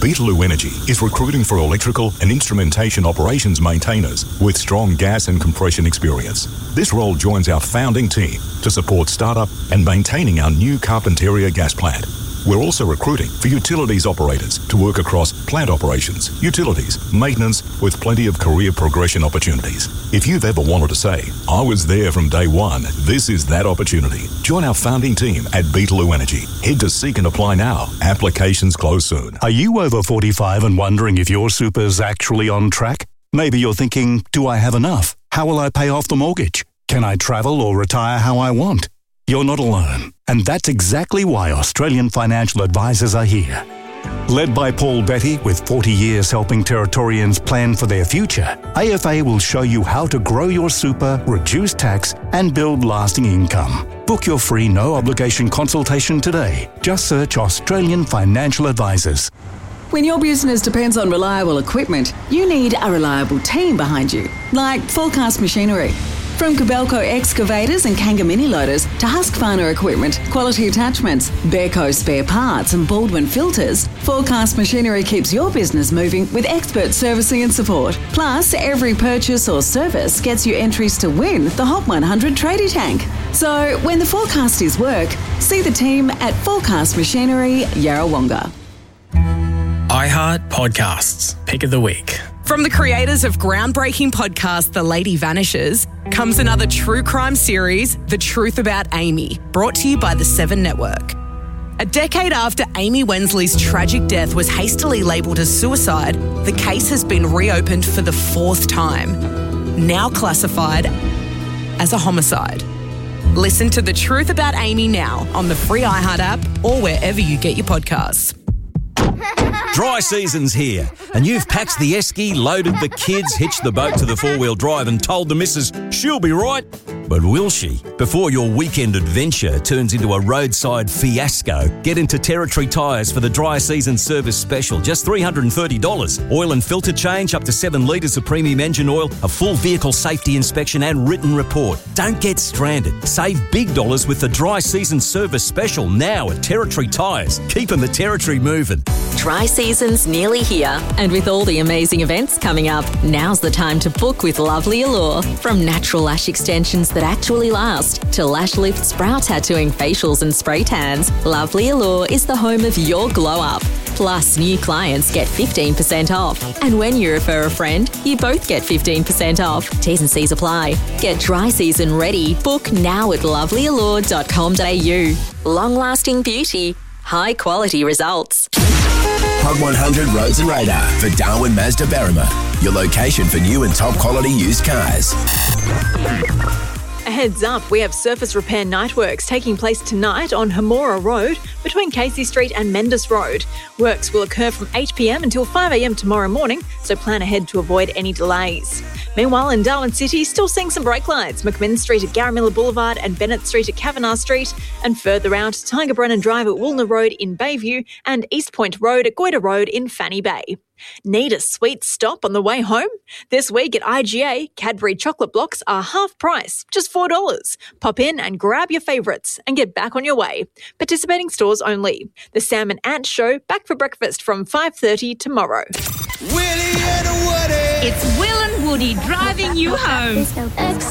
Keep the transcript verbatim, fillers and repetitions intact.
Beetaloo Energy is recruiting for electrical and instrumentation operations maintainers with strong gas and compression experience. This role joins our founding team to support startup and maintaining our new Carpentaria gas plant. We're also recruiting for utilities operators to work across plant operations, utilities, maintenance, with plenty of career progression opportunities. If you've ever wanted to say, I was there from day one, this is that opportunity. Join our founding team at Beetaloo Energy. Head to Seek and Apply now. Applications close soon. Are you over forty-five and wondering if your super's actually on track? Maybe you're thinking, do I have enough? How will I pay off the mortgage? Can I travel or retire how I want? You're not alone. And that's exactly why Australian Financial Advisors are here. Led by Paul Betty, with forty years helping Territorians plan for their future, A F A will show you how to grow your super, reduce tax, and build lasting income. Book your free no-obligation consultation today. Just search Australian Financial Advisors. When your business depends on reliable equipment, you need a reliable team behind you, like Forecast Machinery. From Kobelco excavators and Kanga mini loaders to Husqvarna equipment, quality attachments, Bearco spare parts and Baldwin filters, Forecast Machinery keeps your business moving with expert servicing and support. Plus, every purchase or service gets you entries to win the Hot one hundred Tradie Tank. So, when the forecast is work, see the team at Forecast Machinery, Yarrawonga. iHeart Podcasts, Pick of the Week. From the creators of groundbreaking podcast The Lady Vanishes comes another true crime series, The Truth About Amy, brought to you by the Seven Network. A decade after Amy Wensley's tragic death was hastily labelled as suicide, the case has been reopened for the fourth time, now classified as a homicide. Listen to The Truth About Amy now on the free iHeart app or wherever you get your podcasts. Dry season's here, and you've packed the esky, loaded the kids, hitched the boat to the four-wheel drive and told the missus she'll be right. But will she? Before your weekend adventure turns into a roadside fiasco, get into Territory Tyres for the dry season service special. Just three hundred thirty dollars. Oil and filter change, up to seven litres of premium engine oil, a full vehicle safety inspection and written report. Don't get stranded. Save big dollars with the dry season service special now at Territory Tyres. Keeping the Territory moving. Dry season's nearly here, and with all the amazing events coming up, now's the time to book with Lovely Allure. From natural lash extensions that actually last to lash lifts, brow tattooing, facials and spray tans, Lovely Allure is the home of your glow up. Plus, new clients get fifteen percent off. And when you refer a friend, you both get fifteen percent off. T's and C's apply. Get dry season ready. Book now at lovely allure dot com dot a u. Long-lasting beauty, high-quality results. Hot one hundred Roads and Radar for Darwin Mazda Berrima, your location for new and top quality used cars. A heads up, we have surface repair night works taking place tonight on Hamora Road between Casey Street and Mendes Road. Works will occur from eight p m until five a m tomorrow morning, so plan ahead to avoid any delays. Meanwhile, in Darwin City, still seeing some brake lights. McMinn Street at Garramilla Boulevard and Bennett Street at Kavanagh Street, and further out, Tiger Brennan Drive at Woolner Road in Bayview and East Point Road at Goyder Road in Fanny Bay. Need a sweet stop on the way home? This week at I G A, Cadbury chocolate blocks are half price, just four dollars. Pop in and grab your favourites and get back on your way. Participating stores only. The Sam and Ant Show back for breakfast from five thirty tomorrow. Willie and Woody. It's Will and Woody driving you home.